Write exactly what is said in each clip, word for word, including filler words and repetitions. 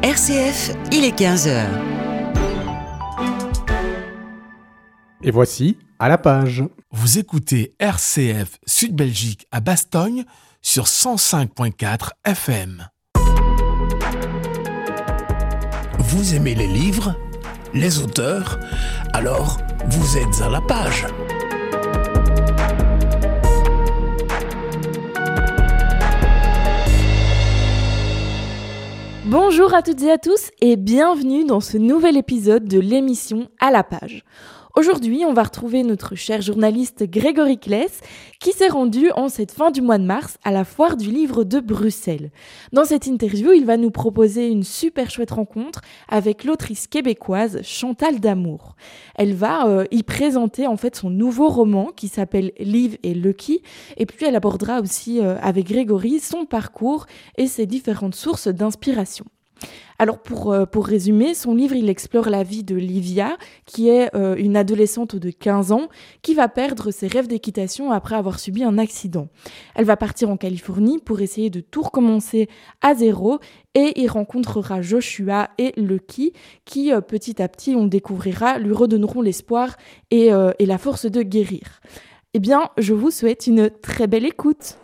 R C F, il est quinze heures. Et voici À la page. Vous écoutez R C F Sud-Belgique à Bastogne sur cent cinq virgule quatre F M. Vous aimez les livres, les auteurs? Alors, vous êtes à la page. Bonjour à toutes et à tous et bienvenue dans ce nouvel épisode de l'émission À la page. Aujourd'hui, on va retrouver notre cher journaliste Grégory Claes qui s'est rendu en cette fin du mois de mars à la foire du livre de Bruxelles. Dans cette interview, il va nous proposer une super chouette rencontre avec l'autrice québécoise Chantal D'Amour. Elle va euh, y présenter en fait son nouveau roman qui s'appelle Liv et Lucky, et puis elle abordera aussi euh, avec Grégory son parcours et ses différentes sources d'inspiration. Alors pour, euh, pour résumer, son livre il explore la vie de Livia, qui est euh, une adolescente de quinze ans, qui va perdre ses rêves d'équitation après avoir subi un accident. Elle va partir en Californie pour essayer de tout recommencer à zéro et y rencontrera Joshua et Lucky, qui euh, petit à petit, on découvrira, lui redonneront l'espoir et, euh, et la force de guérir. Eh bien, je vous souhaite une très belle écoute.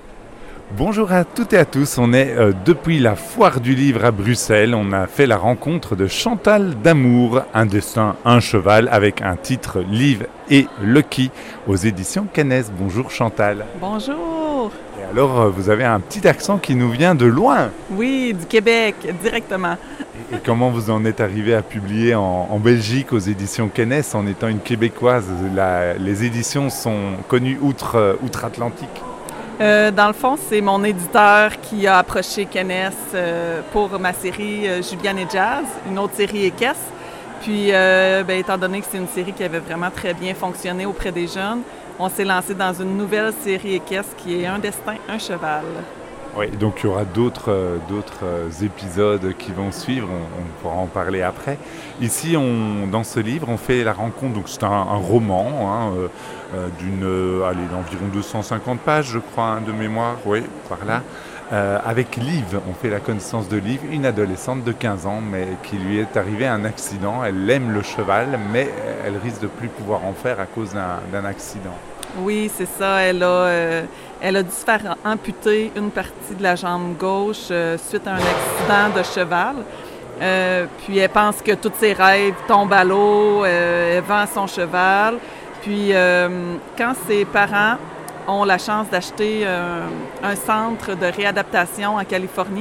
Bonjour à toutes et à tous, on est euh, depuis la foire du livre à Bruxelles. On a fait la rencontre de Chantal D'Amour, Un destin, un cheval, avec un titre Liv et Lucky aux éditions Cannes. Bonjour Chantal. Bonjour. Et alors, euh, vous avez un petit accent qui nous vient de loin. Oui, du Québec, directement. Et, et comment vous en êtes arrivé à publier en, en Belgique aux éditions Cannes en étant une Québécoise? La, les éditions sont connues outre, euh, outre-Atlantique. Euh, dans le fond, c'est mon éditeur qui a approché Cannes euh, pour ma série euh, Juliane et Jazz, une autre série équestre. Puis, euh, ben, étant donné que c'est une série qui avait vraiment très bien fonctionné auprès des jeunes, on s'est lancé dans une nouvelle série équestre qui est Un destin, un cheval. Oui, donc il y aura d'autres, euh, d'autres euh, épisodes qui vont suivre, on, on pourra en parler après. Ici, on, dans ce livre, on fait la rencontre, donc c'est un, un roman hein, euh, euh, d'une, euh, allez, d'environ deux cent cinquante pages, je crois, hein, de mémoire, oui, par là. Euh, avec Liv, on fait la connaissance de Liv, une adolescente de quinze ans, mais qui lui est arrivé un accident. Elle aime le cheval, mais elle risque de plus pouvoir en faire à cause d'un, d'un accident. Oui, c'est ça. Elle a, euh, elle a dû se faire amputer une partie de la jambe gauche euh, suite à un accident de cheval. Euh, puis elle pense que tous ses rêves tombent à l'eau. Euh, elle vend son cheval. Puis euh, quand ses parents ont la chance d'acheter euh, un centre de réadaptation en Californie,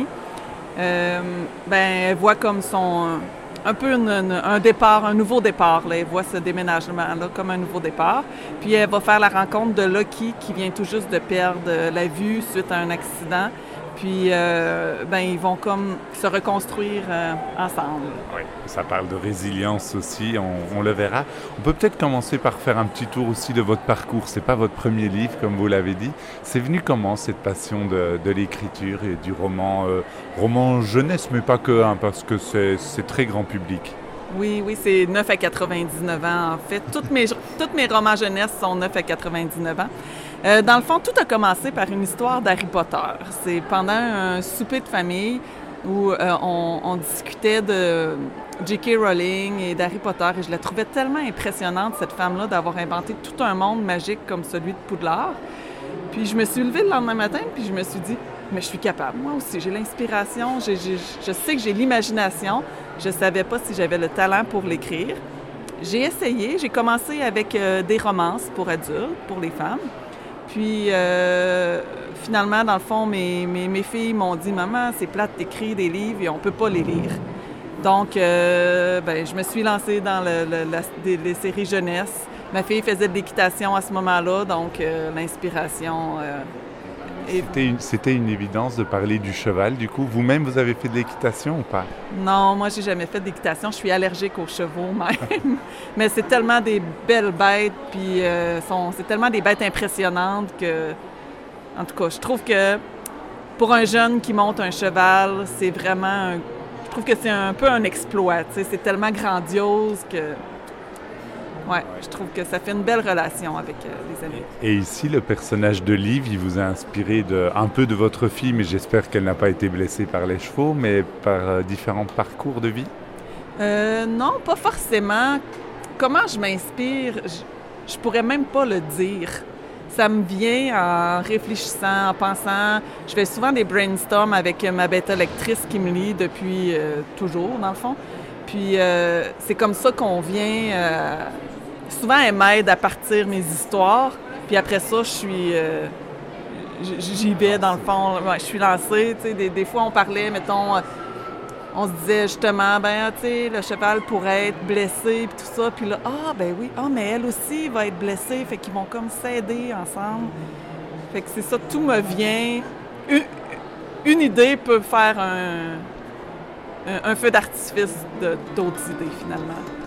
euh, ben elle voit comme son... un peu une, une, un départ, un nouveau départ. Là. Elle voit ce déménagement-là comme un nouveau départ. Puis elle va faire la rencontre de Lucky qui vient tout juste de perdre la vue suite à un accident. Puis euh, ben, ils vont comme se reconstruire euh, ensemble. Oui, ça parle de résilience aussi, on, on le verra. On peut peut-être commencer par faire un petit tour aussi de votre parcours. C'est pas votre premier livre, comme vous l'avez dit. C'est venu comment, cette passion de, de l'écriture et du roman, euh, roman jeunesse, mais pas que, hein, parce que c'est, c'est très grand public. Oui, oui, c'est neuf à quatre-vingt-dix-neuf ans, en fait. Toutes mes, toutes mes romans jeunesse sont neuf à quatre-vingt-dix-neuf ans. Euh, dans le fond, tout a commencé par une histoire d'Harry Potter. C'est pendant un souper de famille où euh, on, on discutait de J K Rowling et d'Harry Potter et je la trouvais tellement impressionnante, cette femme-là, d'avoir inventé tout un monde magique comme celui de Poudlard. Puis je me suis levée le lendemain matin puis je me suis dit, mais je suis capable, moi aussi, j'ai l'inspiration, j'ai, j'ai, je sais que j'ai l'imagination. Je ne savais pas si j'avais le talent pour l'écrire. J'ai essayé, j'ai commencé avec euh, des romances pour adultes, pour les femmes. Puis, euh, finalement, dans le fond, mes, mes, mes filles m'ont dit « Maman, c'est plate d'écrire des livres et on ne peut pas les lire. » Donc, euh, ben, je me suis lancée dans le, le, la, des, les séries jeunesse. Ma fille faisait de l'équitation à ce moment-là, donc euh, l'inspiration... Euh, et... C'était, une, c'était une évidence de parler du cheval. Du coup, vous-même, vous avez fait de l'équitation ou pas? Non, moi, j'ai jamais fait d'équitation. Je suis allergique aux chevaux même. Mais c'est tellement des belles bêtes, puis euh, sont, c'est tellement des bêtes impressionnantes que... En tout cas, je trouve que pour un jeune qui monte un cheval, c'est vraiment... Un, je trouve que c'est un peu un exploit. Tu sais, c'est tellement grandiose que... Ouais, je trouve que ça fait une belle relation avec euh, les amis. Et ici, le personnage de Liv, il vous a inspiré de, un peu de votre fille, mais j'espère qu'elle n'a pas été blessée par les chevaux, mais par euh, différents parcours de vie? Euh, non, pas forcément. Comment je m'inspire, je, je pourrais même pas le dire. Ça me vient en réfléchissant, en pensant. Je fais souvent des brainstorms avec ma bêta lectrice qui me lit depuis euh, toujours, dans le fond. Puis euh, c'est comme ça qu'on vient... Euh, souvent, elle m'aide à partir mes histoires. Puis après ça, je suis... Euh, j'y vais, dans le fond. Ouais, je suis lancée. Tu sais, des, des fois, on parlait, mettons... On se disait justement, ben, tu sais, le cheval pourrait être blessé, puis tout ça. Puis là, ah, ben oui, ah, mais elle aussi va être blessée. Fait qu'ils vont comme s'aider ensemble. Fait que c'est ça, tout me vient. Une, une idée peut faire un, un, un feu d'artifice de, d'autres idées, finalement.